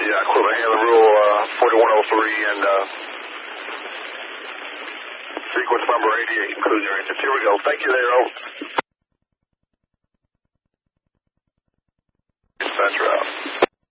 equipment handler rule 4103 and sequence number 88, including your engines. Here we go. Thank you there, over. Dispatcher out.